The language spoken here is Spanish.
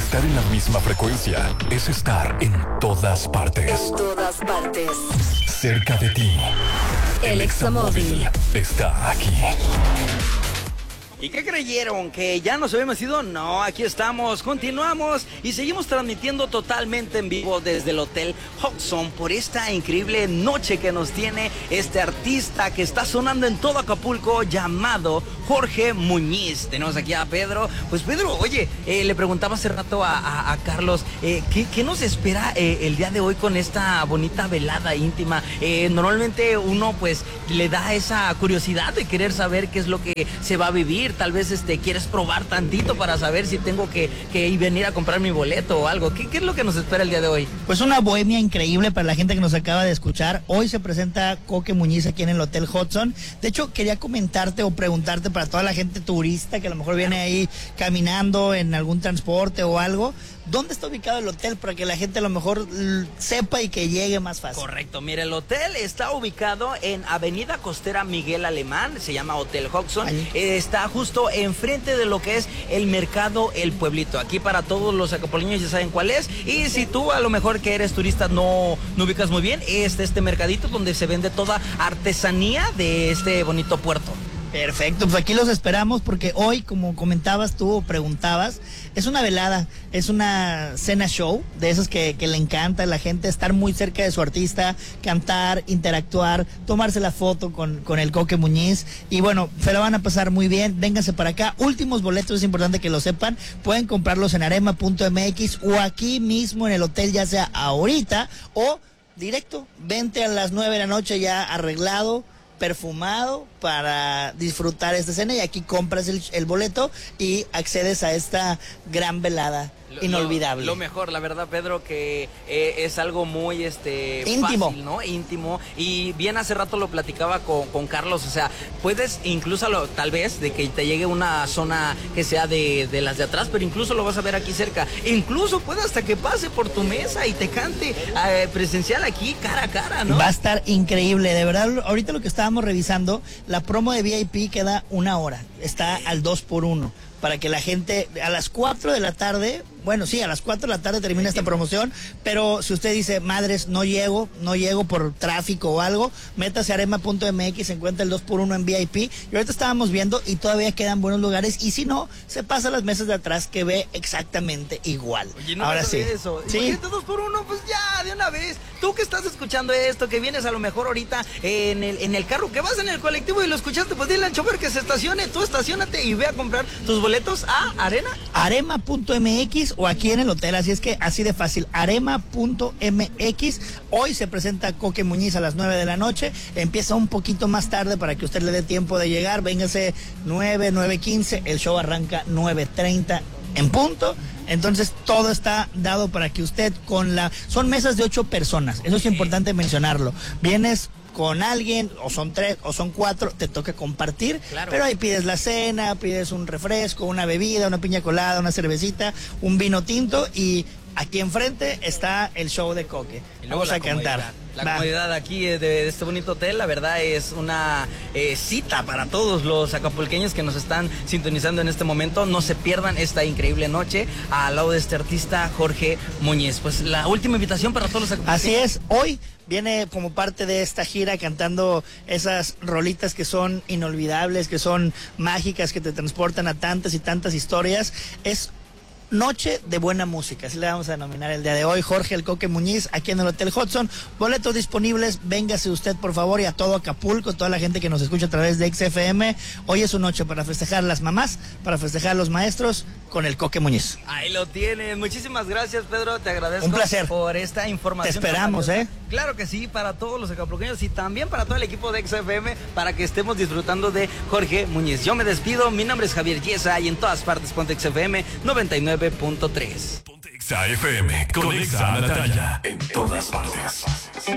Estar en la misma frecuencia es estar en todas partes. En todas partes. Cerca de ti. El Examóvil está aquí. ¿Y qué creyeron? ¿Que ya nos habíamos ido? No, aquí estamos, continuamos y seguimos transmitiendo totalmente en vivo desde el Hotel Hudson por esta increíble noche que nos tiene este artista que está sonando en todo Acapulco llamado Jorge Muñiz. Tenemos aquí a Pedro. Pues Pedro, oye, le preguntaba hace rato a Carlos, ¿qué nos espera el día de hoy con esta bonita velada íntima? Normalmente uno pues le da esa curiosidad de querer saber qué es lo que se va a vivir. Tal vez quieres probar tantito para saber si tengo que venir a comprar mi boleto o algo. ¿Qué es lo que nos espera el día de hoy? Pues una bohemia increíble para la gente que nos acaba de escuchar. Hoy se presenta Coque Muñiz aquí en el Hotel Hudson. De hecho, quería comentarte o preguntarte para toda la gente turista que a lo mejor viene ahí caminando en algún transporte o algo, ¿dónde está ubicado el hotel para que la gente a lo mejor sepa y que llegue más fácil? Correcto, mire, el hotel está ubicado en Avenida Costera Miguel Alemán, se llama Hotel Hudson, está justo enfrente de lo que es el mercado El Pueblito. Aquí para todos los acapulqueños ya saben cuál es, y si tú a lo mejor que eres turista no ubicas muy bien, este mercadito donde se vende toda artesanía de este bonito puerto. Perfecto, pues aquí los esperamos porque hoy, como comentabas tú o preguntabas, es una velada, es una cena show, de esas que le encanta a la gente, estar muy cerca de su artista, cantar, interactuar, tomarse la foto con el Coque Muñiz, y bueno, se la van a pasar muy bien, vénganse para acá. Últimos boletos, es importante que lo sepan, pueden comprarlos en arema.mx o aquí mismo en el hotel, ya sea ahorita o directo, vente a las 9 de la noche ya arreglado, perfumado para disfrutar esta cena, y aquí compras el boleto y accedes a esta gran velada inolvidable. Lo mejor, la verdad, Pedro, que es algo muy íntimo, fácil, ¿no? Íntimo. Y bien hace rato lo platicaba con Carlos, o sea, puedes incluso tal vez de que te llegue una zona que sea de las de atrás, pero incluso lo vas a ver aquí cerca. Incluso puede hasta que pase por tu mesa y te cante presencial aquí cara a cara, ¿no? Va a estar increíble, de verdad. Ahorita lo que estábamos revisando, la promo de VIP queda 1 hora, está al 2x1. Para que la gente a las 4 de la tarde, bueno, sí, a las 4 de la tarde termina esta promoción, pero si usted dice, madres, no llego por tráfico o algo, métase a arema.mx, encuentra el 2x1 en VIP, y ahorita estábamos viendo y todavía quedan buenos lugares, y si no, se pasa a las mesas de atrás que ve exactamente igual. Oye, no ahora sí. Eso. ¿Sí? Imagínate 2x1, pues ya, de una vez. Tú que estás escuchando esto, que vienes a lo mejor ahorita en el carro, que vas en el colectivo y lo escuchaste, pues dile al chofer que se estacione, tú estacionate y ve a comprar tus boletos a arema.mx o aquí en el hotel, así es que así de fácil, arema.mx. Hoy se presenta Coque Muñiz a las 9 de la noche, empieza un poquito más tarde para que usted le dé tiempo de llegar, véngase 9:15, el show arranca 9:30 en punto. Entonces todo está dado para que usted son mesas de 8 personas, eso es importante mencionarlo. Vienes con alguien, o son 3, o son 4, te toca compartir, claro. Pero ahí pides la cena, pides un refresco, una bebida, una piña colada, una cervecita, un vino tinto, y aquí enfrente está el show de Coque. Vamos a cantar. La comodidad aquí de este bonito hotel, la verdad es una cita para todos los acapulqueños que nos están sintonizando en este momento. No se pierdan esta increíble noche al lado de este artista Jorge Muñiz. Pues la última invitación para todos los acapulqueños. Así es, hoy viene como parte de esta gira cantando esas rolitas que son inolvidables, que son mágicas, que te transportan a tantas y tantas historias. Es noche de buena música, así le vamos a denominar el día de hoy. Jorge el Coque Muñiz aquí en el Hotel Hudson, boletos disponibles, véngase usted por favor, y a todo Acapulco, toda la gente que nos escucha a través de XFM. Hoy es su noche para festejar a las mamás, para festejar a los maestros con el Coque Muñiz. Ahí lo tienen, muchísimas gracias, Pedro, te agradezco. Un placer por esta información. Te esperamos, Claro que sí, para todos los acapulqueños y también para todo el equipo de XFM, para que estemos disfrutando de Jorge Muñiz. Yo me despido, mi nombre es Javier Yesa y en todas partes ponte XFM 99.3. Ponte XFM con Exa Natalia en todas partes.